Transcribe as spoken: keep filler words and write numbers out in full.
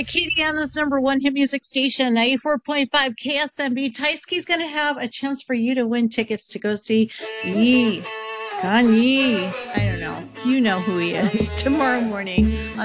Katie on this number one hit music station, ninety-four point five K S M B. Tysky's going to have a chance for you to win tickets to go see Yee. Kanye. I don't know. You know who he is. Tomorrow morning.